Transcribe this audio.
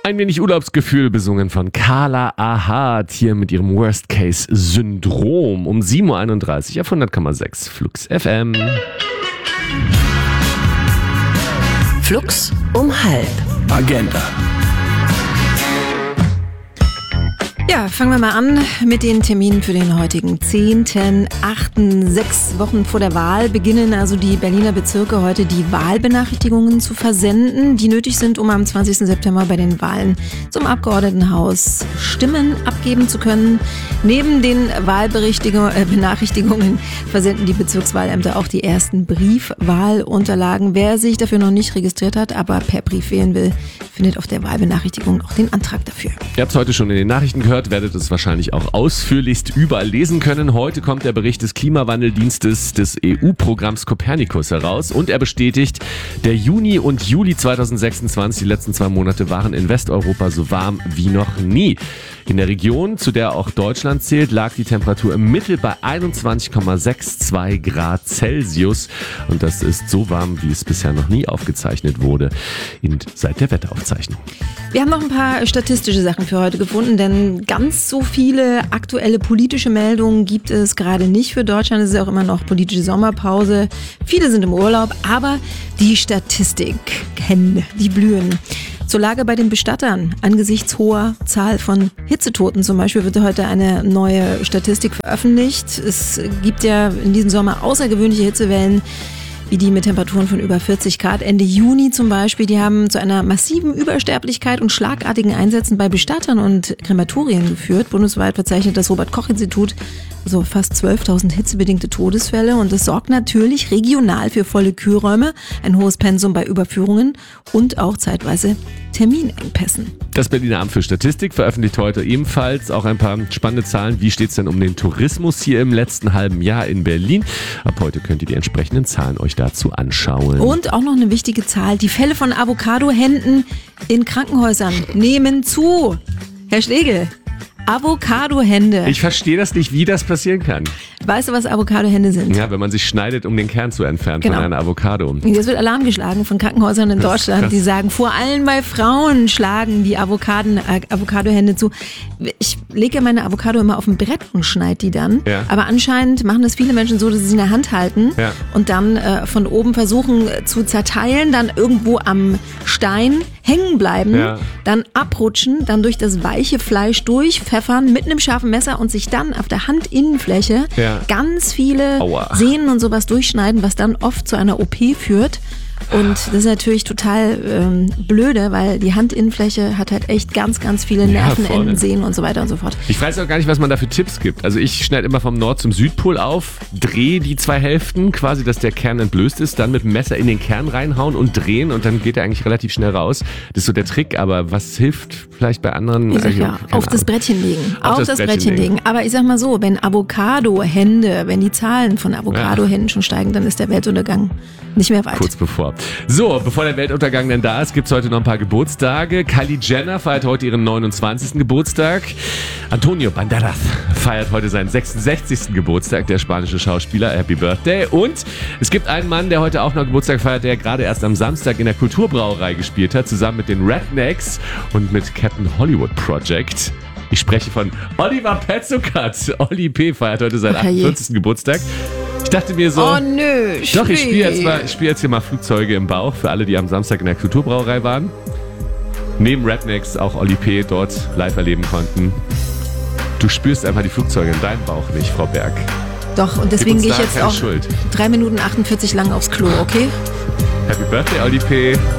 Ein wenig Urlaubsgefühl, besungen von Carla Ahat, hier mit ihrem Worst-Case-Syndrom um 7.31 Uhr auf 100,6 Flux FM. Flux um 12. Agenda. Ja, fangen wir mal an mit den Terminen für den heutigen 10.8. 6 Wochen vor der Wahl beginnen also die Berliner Bezirke heute die Wahlbenachrichtigungen zu versenden, die nötig sind, um am 20. September bei den Wahlen zum Abgeordnetenhaus Stimmen abgeben zu können. Neben den Wahlbenachrichtigungen versenden die Bezirkswahlämter auch die ersten Briefwahlunterlagen. Wer sich dafür noch nicht registriert hat, aber per Brief wählen will, findet auf der Wahlbenachrichtigung auch den Antrag dafür. Ihr habt es heute schon in den Nachrichten gehört, werdet es wahrscheinlich auch ausführlichst überall lesen können. Heute kommt der Bericht des Klimawandeldienstes des EU-Programms Copernicus heraus und er bestätigt, der Juni und Juli 2026, die letzten 2 Monate, waren in Westeuropa so warm wie noch nie. In der Region, zu der auch Deutschland zählt, lag die Temperatur im Mittel bei 21,62 Grad Celsius und das ist so warm, wie es bisher noch nie aufgezeichnet wurde seit der Wetteraufzeichnung. Wir haben noch ein paar statistische Sachen für heute gefunden, denn ganz so viele aktuelle politische Meldungen gibt es gerade nicht für Deutschland. Es ist ja auch immer noch politische Sommerpause. Viele sind im Urlaub, aber die Statistiken, die blühen. Zur Lage bei den Bestattern. Angesichts hoher Zahl von Hitzetoten zum Beispiel wird heute eine neue Statistik veröffentlicht. Es gibt ja in diesem Sommer außergewöhnliche Hitzewellen, wie die mit Temperaturen von über 40 Grad. Ende Juni zum Beispiel, die haben zu einer massiven Übersterblichkeit und schlagartigen Einsätzen bei Bestattern und Krematorien geführt. Bundesweit verzeichnet das Robert-Koch-Institut so fast 12.000 hitzebedingte Todesfälle und das sorgt natürlich regional für volle Kühlräume, ein hohes Pensum bei Überführungen und auch zeitweise Terminengpässen. Das Berliner Amt für Statistik veröffentlicht heute ebenfalls auch ein paar spannende Zahlen. Wie steht es denn um den Tourismus hier im letzten halben Jahr in Berlin? Ab heute könnt ihr die entsprechenden Zahlen euch dazu anschauen. Und auch noch eine wichtige Zahl, die Fälle von Avocadohänden in Krankenhäusern nehmen zu. Herr Schlegel, Avocadohände. Ich verstehe das nicht, wie das passieren kann. Weißt du, was Avocadohände sind? Ja, wenn man sich schneidet, um den Kern zu entfernen Genau. von einer Avocado. Jetzt wird Alarm geschlagen von Krankenhäusern in Deutschland. Krass. Die sagen, vor allem bei Frauen schlagen die Avocadohände zu. Ich lege ja meine Avocado immer auf ein Brett und schneide die dann. Ja. Aber anscheinend machen das viele Menschen so, dass sie sie in der Hand halten und dann von oben versuchen zu zerteilen, dann irgendwo am Stein hängen bleiben, dann abrutschen, dann durch das weiche Fleisch durchpfeffern mit einem scharfen Messer und sich dann auf der Handinnenfläche ganz viele Sehnen und sowas durchschneiden, was dann oft zu einer OP führt. Und das ist natürlich total blöde, weil die Handinnenfläche hat halt echt ganz, ganz viele Nervenenden, Sehnen und so weiter und so fort. Ich weiß auch gar nicht, was man da für Tipps gibt. Also ich schneide immer vom Nord- zum Südpol auf, drehe die 2 Hälften, quasi, dass der Kern entblößt ist, dann mit dem Messer in den Kern reinhauen und drehen und dann geht er eigentlich relativ schnell raus. Das ist so der Trick, aber was hilft vielleicht bei anderen? Ich sag ja, auf das Brettchen legen. Auf das Brettchen legen. Aber ich sag mal so, wenn die Zahlen von Avocadohänden schon steigen, dann ist der Weltuntergang nicht mehr weit. Kurz bevor. So, bevor der Weltuntergang denn da ist, gibt es heute noch ein paar Geburtstage. Kylie Jenner feiert heute ihren 29. Geburtstag. Antonio Banderas feiert heute seinen 66. Geburtstag, der spanische Schauspieler. Happy Birthday. Und es gibt einen Mann, der heute auch noch Geburtstag feiert, der gerade erst am Samstag in der Kulturbrauerei gespielt hat, zusammen mit den Rednecks und mit Captain Hollywood Project. Ich spreche von Oliver Petzokat. Oli P. feiert heute seinen 48. Geburtstag. Ich dachte mir so, oh nö, doch, ich spiele jetzt hier mal Flugzeuge im Bauch für alle, die am Samstag in der Kulturbrauerei waren. Neben Rednecks auch Oli P. dort live erleben konnten. Du spürst einfach die Flugzeuge in deinem Bauch nicht, Frau Berg. Doch, und deswegen gehe ich jetzt auch Schuld. 3 Minuten 48 lang aufs Klo, okay? Happy Birthday, Oli P.